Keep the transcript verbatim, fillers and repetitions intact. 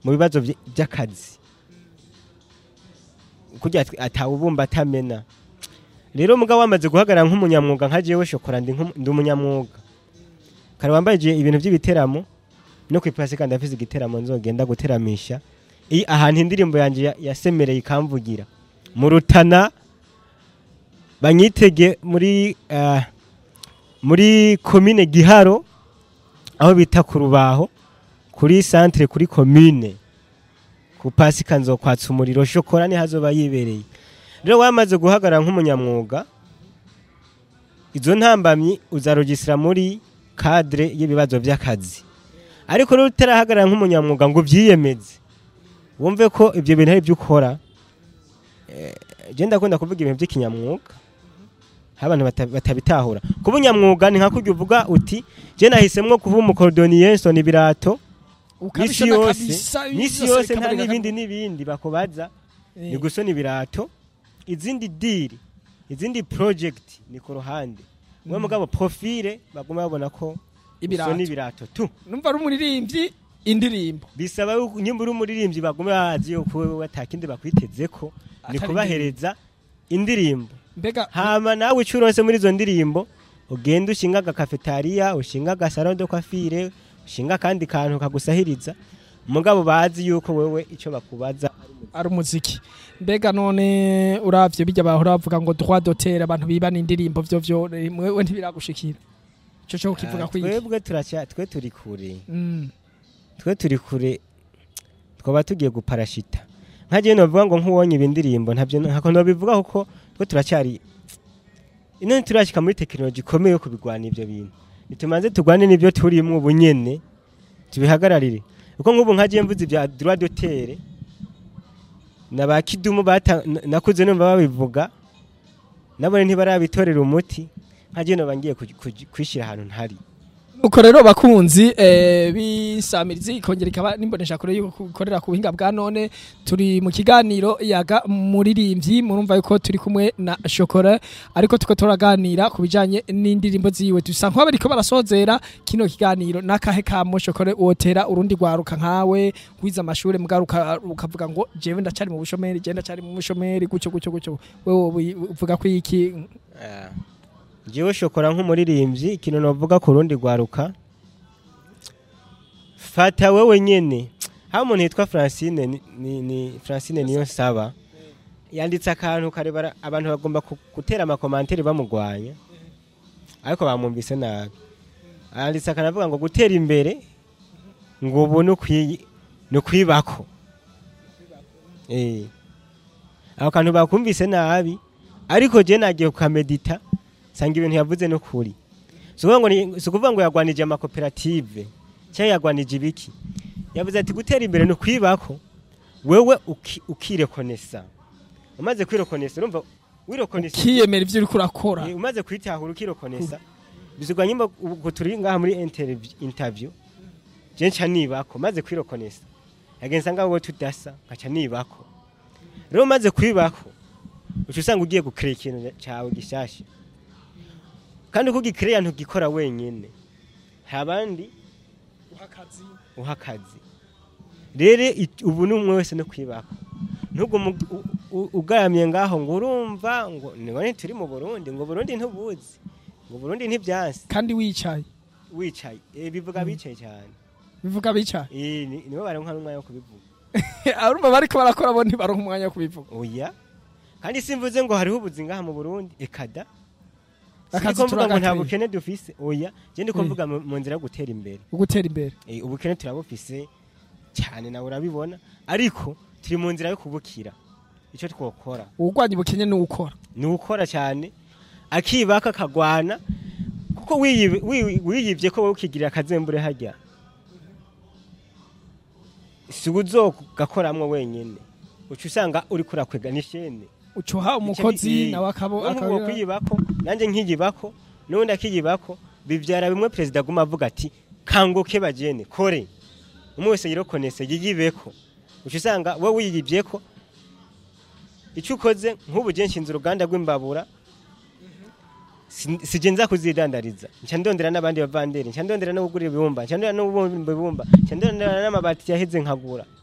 mu bibazo by'akazi kujya atawubumba atamena. Rero mugabo wamaze guhagarara nk'umunyamwuga nka jewe shokora ndi ndi umunyamwuga kare wambaye ibintu by'ibiteramo no kwipasi kandi afise igiteramo nzogenda guteramisha i ahantu indirimbo yanje yasemereye ikamvugira mu Rutana banyitege muri uh, muri commune Giharo aho bita ku Rubaho kuri centre kuri commune ku pasika nzokwatsa umuriro shokora ni hazoba yibereye. Rero wamaze guhagarara nk'umunyamwuga izo ntambamyi uzarogisira muri cadre y'ibibazo by'akazi, ariko rero utarahagarara nk'umunyamwuga ngo byiyemeze wumve ko ibyo bintu ari byo ukora. Je ndakunda kuvuga ibintu by'ikinyamwuga abantu batabitahura. Kuba unyamwuga ni nka kujya uvuga uti je nahisemwo kuba umukordonier nsoni birato nisi yose nisi yose nta n'ibindi n'ibindi bakobaza ni gusona ibirato izindi deal izindi project ni ku ruhande mwe mugabo profile baguma babona ko ibirato ibirato tu numva ari umuririmbyi indirimbo bisaba nyimba uri umuririmbyi baguma bazi yo kuwe atakindi bakwiteze ko ni kubahereza indirimbo. Mbega hama nawe ucuronse muri zo ndirimbo ugenda ushinga agakafetaria ushinga agasaro de coiffure ushinga kandi kantu kagusahiriza mugabo bazi yuko wewe ico bakubaza ari umuziki. Mbega none uravye bijya bahora bavuga ngo droit d'auteur abantu bibana indirimbo byo byo mwewe ntibiragushikira ico cyo kivuga kwiki? Twebwe turacha twe turi kure mm. twe turi kure twaba tugiye guparashita nkaje no bavuga ngo nkuwonye ibindirimbo ntabyo ntako no bivuga kuko twe turacyari ino turashika muri technology komeye ko bigwana ivyo bintu nitumanze tugwane nibyo turimo ubunyene tubihagararire uko nk'ubu nkaje mvuze bya droit d'auteur nabakidumu bata nakuze numva babivuga nabone ntibarabitorera umuti nkaje no bangiye kwishira ahantu ntari. Uko rero bakunzi eh bisamirizi kongera ikaba nimbonesha kure yukorera ku buhinga bwa none turi mu kiganiro yaga muririmbyi murumva yuko turi kumwe na Shokora ariko tuko turaganira kubijanye n'indirimbo ziwe dusa nko bariko barasozera kino kiganiro nakahe kamo Shokora wotera urundi gwaruka nkawe wiza amashure mugaruka ukavuga ngo jewe ndacari mu bushomeri je ndacari mu bushomeri gucyo gucyo gucyo wewe uvuga ko iki? uh. Jewe Shokora nk'umuririmbyi ikintu novuga ku rundi gwaruka fata wewe nyene ha umuntu yitwa Francine ni, ni, ni Francine niyo saba yanditse akantu karebara abantu bagomba gutera ama commentaire bamugwanya ariko bamwumvise nabi. Yanditse akanavuga ngo gutera imbere ngo ubone ukwiye no kwibako eh aho kantu bakumvise nabi ariko je nagiye kukamedita sanga ibintu yavuze no kuri sukuvuga ngo sukuvuga ngo yagwanije ama cooperative cya yagwanije ibiki yavuze ati gutera imbere no kwibako wewe ukirekonesa umaze kwirekonesa urumva wirekonesa kiyemera ivyo uri kurakora umaze kwitahura ukirekonesa bizugwa nyimba guturi ngaha muri interview interview je nca nibako maze kwirekonesa yagenza ngaho tudasa nkaca nibako rero maze kwibako ucusanga ugiye gukreka ikintu cyawe gishasha kandi kugikreya ntugikora wenyene habandi uhakazi uhakazi rere ubu numwe wese no kwibako ntugo ugaramye ngaho ngo urumva ngo niwe turi mu Burundi ngo Burundi ntubuzi ngo Burundi ntibyansi kandi wicaye wicaye eh bivuga bicaye cyane bivuga bicaye eh niwe baronka umwanya wo kubivuga arumva bariko barakora bo ntibaronka umwanya wo kubivuga oya kandi simvuze ngo hariho ubuzinga mu Burundi ekada akazi turaga nta bukene dufise oya je ndiko mvuga mu nzira yo gutera imbere ugutera imbere eh ubukene turabufise cyane nawe urabibona ariko turi mu nzira yo kubukira ico twokora ugwanye ubukene ni ukora ni ukora cyane akibaka kagwana kuko wiyivye ko wowe ukigirira akazembure hajya suguzo gakoramwe wenyene ucu usanga uri kurakwega nishene ucuha umukozi nawe akabo akabo kwiyibako nanje nkiyibako nundi akiyibako bivyara bimwe president guma avuga ati kanguke bajene kore umwe wese yirokonese yiyibeko ucu usanga wowe wiyivyeko ico ukoze nk'ubu je nshinze uruganda rw'imbabura sije nza kuzidandariza nca ndondera n'abandi bavandere nca ndondera no kugura ibumba nca ndondera no kubumba ibumba nca ndondera n'amabati yaheze nkagura